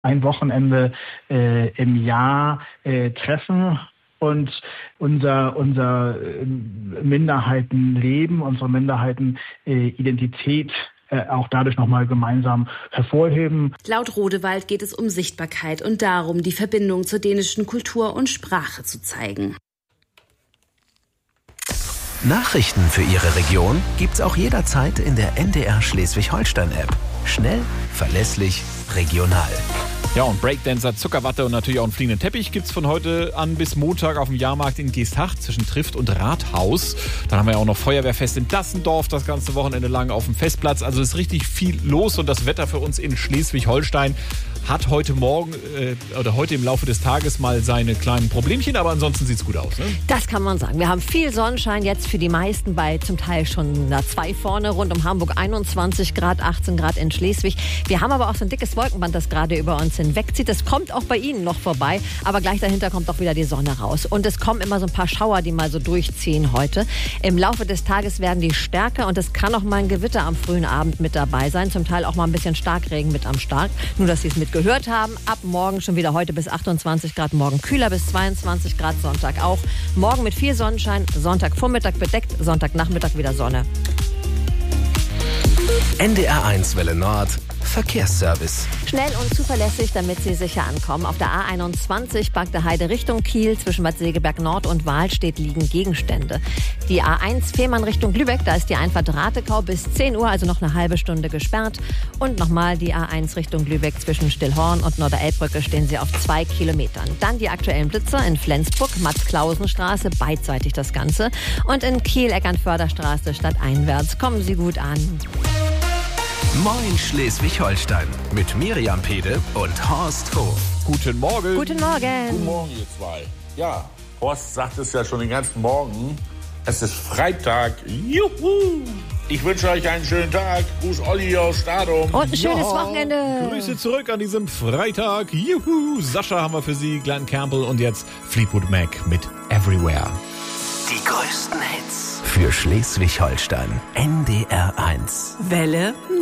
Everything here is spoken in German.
ein Wochenende im Jahr treffen und unser Minderheitenleben, unsere Minderheitenidentität auch dadurch nochmal gemeinsam hervorheben. Laut Rodewald geht es um Sichtbarkeit und darum, die Verbindung zur dänischen Kultur und Sprache zu zeigen. Nachrichten für Ihre Region gibt's auch jederzeit in der NDR Schleswig-Holstein-App. Schnell, verlässlich, regional. Ja, und Breakdancer, Zuckerwatte und natürlich auch einen fliegenden Teppich gibt's von heute an bis Montag auf dem Jahrmarkt in Geesthacht zwischen Trift und Rathaus. Dann haben wir ja auch noch Feuerwehrfest in Dassendorf das ganze Wochenende lang auf dem Festplatz. Also ist richtig viel los und das Wetter für uns in Schleswig-Holstein hat heute Morgen oder heute im Laufe des Tages mal seine kleinen Problemchen, aber ansonsten sieht's gut aus, ne? Das kann man sagen. Wir haben viel Sonnenschein jetzt für die meisten, bei zum Teil schon 2 vorne, rund um Hamburg 21 Grad, 18 Grad in Schleswig. Wir haben aber auch so ein dickes Wolkenband, das gerade über uns hinwegzieht. Das kommt auch bei Ihnen noch vorbei, aber gleich dahinter kommt auch wieder die Sonne raus. Und es kommen immer so ein paar Schauer, die mal so durchziehen heute. Im Laufe des Tages werden die stärker und es kann auch mal ein Gewitter am frühen Abend mit dabei sein. Zum Teil auch mal ein bisschen Starkregen mit am Start. Nur, dass Sie es mit gehört haben. Ab morgen schon wieder heute bis 28 Grad, morgen kühler bis 22 Grad, Sonntag auch. Morgen mit viel Sonnenschein, Sonntagvormittag bedeckt, Sonntagnachmittag wieder Sonne. NDR1 Welle Nord, Verkehrsservice. Schnell und zuverlässig, damit Sie sicher ankommen. Auf der A21 Bagde-Heide Richtung Kiel zwischen Bad Segeberg Nord und Wahlstedt liegen Gegenstände. Die A1 Fehmarn Richtung Lübeck, da ist die Einfahrt Ratekau bis 10 Uhr, also noch eine halbe Stunde gesperrt. Und nochmal die A1 Richtung Lübeck zwischen Stillhorn und Norderelbbrücke stehen Sie auf 2 Kilometern. Dann die aktuellen Blitzer in Flensburg, Max-Klausen-Straße, beidseitig das Ganze. Und in Kiel Eckernförderstraße stadteinwärts. Kommen Sie gut an. Moin Schleswig-Holstein mit Miriam Pede und Horst Hof. Guten Morgen. Guten Morgen. Guten Morgen, ihr zwei. Ja, Horst sagt es ja schon den ganzen Morgen. Es ist Freitag. Juhu! Ich wünsche euch einen schönen Tag. Gruß Olli aus Stadum. Und ein schönes Wochenende. Grüße zurück an diesem Freitag. Juhu! Sascha haben wir für Sie, Glenn Campbell und jetzt Fleetwood Mac mit Everywhere. Die größten Hits für Schleswig-Holstein. NDR1. Welle